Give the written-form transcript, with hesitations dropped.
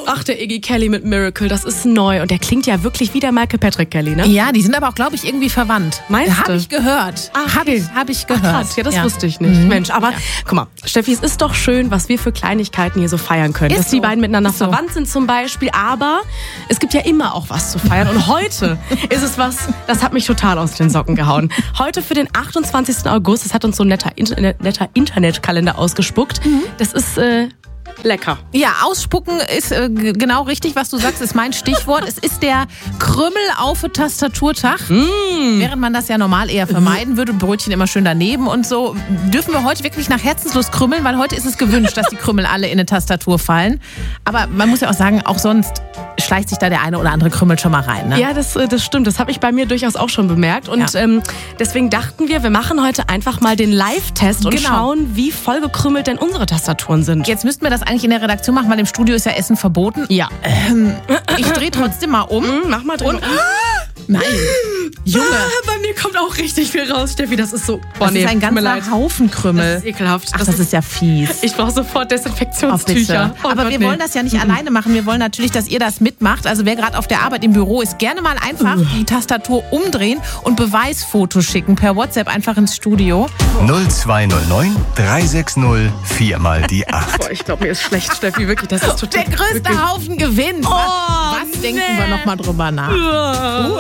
Ach, der Iggy Kelly mit Miracle, das ist neu. Und der klingt ja wirklich wie der Michael Patrick Kelly, ne? Ja, die sind aber auch, glaube ich, irgendwie verwandt. Meinst du? Habe ich gehört. Habe ich gehört. Ach, krass, ja, das wusste ich nicht. Mensch, aber guck mal, Steffi, es ist doch schön, was wir für Kleinigkeiten hier so feiern können. Dass die beiden miteinander verwandt sind zum Beispiel. Aber es gibt ja immer auch was zu feiern. Und heute ist es was, das hat mich total aus den Socken gehauen. Heute für den 28. August, das hat uns so ein netter Internetkalender ausgespuckt. Das ist lecker. Ja, ausspucken ist genau richtig, was du sagst, ist mein Stichwort. Es ist der Krümel-auf-Tastaturtag. Während man das ja normal eher vermeiden würde, Brötchen immer schön daneben und so, dürfen wir heute wirklich nach Herzenslust krümmeln, weil heute ist es gewünscht, dass die Krümel alle in eine Tastatur fallen. Aber man muss ja auch sagen, auch sonst schleicht sich da der eine oder andere Krümel schon mal rein. Ne? Ja, das stimmt. Das habe ich bei mir durchaus auch schon bemerkt. Und deswegen dachten wir machen heute einfach mal den Live-Test und schauen, wie vollgekrümmelt denn unsere Tastaturen sind. Jetzt müssten wir das eigentlich in der Redaktion machen, weil im Studio ist ja Essen verboten. Ja. Ich drehe trotzdem mal um. Mach mal drin. Nein, Junge. Bei mir kommt auch richtig viel raus, Steffi. Das ist so... Das ist ein ganzer Haufen Krümel. Das ist ekelhaft. Ach, das ist ja fies. Ich brauche sofort Desinfektionstücher. Aber wir wollen das ja nicht alleine machen. Wir wollen natürlich, dass ihr das mitmacht. Also wer gerade auf der Arbeit im Büro ist, gerne mal einfach die Tastatur umdrehen und Beweisfotos schicken. Per WhatsApp einfach ins Studio. 0209 360 4 mal die 8. Boah, ich glaube, mir ist schlecht, Steffi. Wirklich, das ist total... Der größte Haufen gewinnt. Was denken wir noch mal drüber nach?